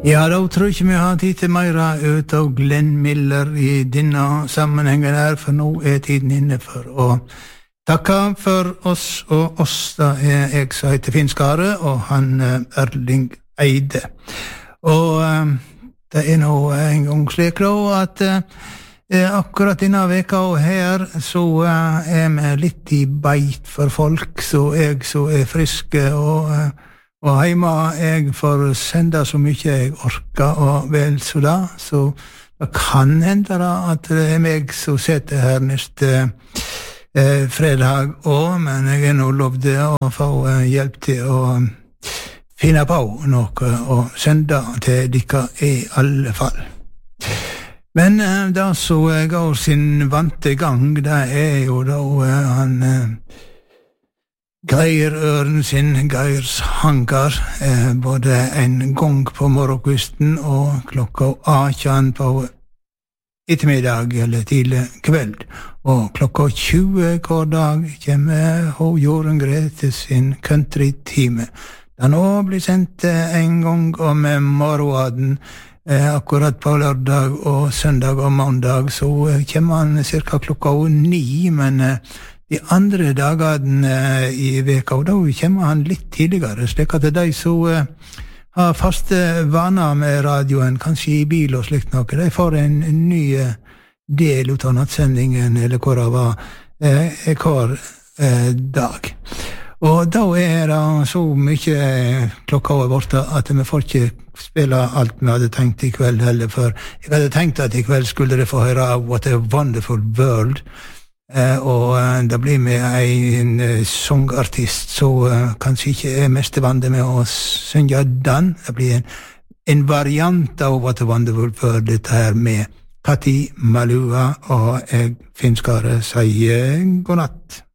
Ja, da tror ikke vi har tid til meira ut av Glenn Miller I denne sammenhengen her, for nå tiden inne for å takke for oss og oss. Da jeg som heter Finn Skare, og han Erling Eide. Og det nå en gang slik da, at akkurat denne veka og her, så vi litt I beit for folk, så jeg så friske og heima jeg får sende så mye jeg orker og vel så da, så det kan hende da at det meg som sitter her neste fredag også, men jeg nå lovde å få hjelp til å finne på noe og sende til dere I alle fall. Men da så går sin vante gang, det jo da han Geir Øren sin, Geirs Hankar, både en gang på morgenkvisten og klokka 18 på ettermiddag eller tidlig kveld. Og klokka 20 hver dag kommer Jorunn Grete sin country-time. Den også blir sendt en gang om morgenen, akkurat på lørdag og søndag og mandag, så kommer han cirka klokka 9, men de andre dagene I veka, og da kommer han litt tidligere, slik at de som har faste vaner med radioen, kanskje I bil og slikt noe, de får en ny del av nattsendingen, eller hvor det var, hver dag. Og da det så mye klokka over borte, at vi får ikke spille alt vi hadde tenkt I kveld heller, for jeg hadde tenkt at I kveld skulle dere få høre What a Wonderful World, og det blir med en songartist så kanskje ikke mest vant med å synge den. Det blir en variant av What a Wonderful World, dette her med Patti Malua, og jeg Finn Skare sier god natt.